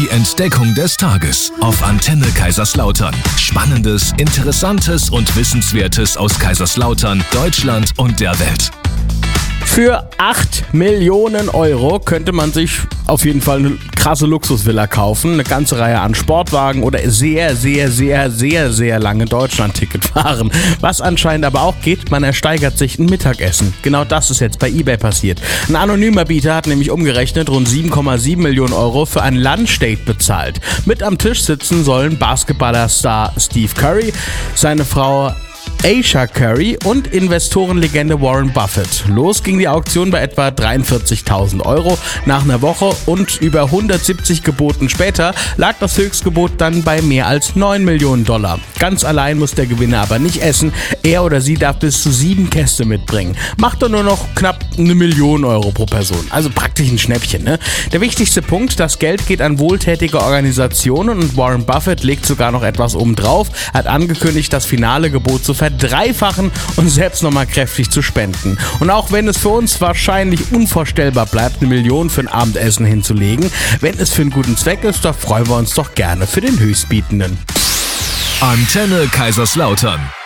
Die Entdeckung des Tages auf Antenne Kaiserslautern. Spannendes, Interessantes und Wissenswertes aus Kaiserslautern, Deutschland und der Welt. Für 8 Millionen Euro könnte man sich auf jeden Fall eine krasse Luxusvilla kaufen, eine ganze Reihe an Sportwagen oder sehr lange Deutschland-Ticket fahren. Was anscheinend aber auch geht, man ersteigert sich ein Mittagessen. Genau das ist jetzt bei eBay passiert. Ein anonymer Bieter hat nämlich umgerechnet rund 7,7 Millionen Euro für ein Lunchdate bezahlt. Mit am Tisch sitzen sollen Basketballer-Star Steve Curry, seine Frau Ayesha Curry und Investorenlegende Warren Buffett. Los ging die Auktion bei etwa 43.000 Euro. Nach einer Woche und über 170 Geboten später lag das Höchstgebot dann bei mehr als 9 Millionen Dollar. Ganz allein muss der Gewinner aber nicht essen. Er oder sie darf bis zu 7 Gäste mitbringen. Macht doch nur noch knapp 1 Million Euro pro Person. Also praktisch ein Schnäppchen, ne? Der wichtigste Punkt, das Geld geht an wohltätige Organisationen und Warren Buffett legt sogar noch etwas obendrauf. Er hat angekündigt, das finale Gebot zu verdreifachen und selbst nochmal kräftig zu spenden. Und auch wenn es für uns wahrscheinlich unvorstellbar bleibt, 1 Million für ein Abendessen hinzulegen, wenn es für einen guten Zweck ist, da freuen wir uns doch gerne für den Höchstbietenden. Antenne Kaiserslautern.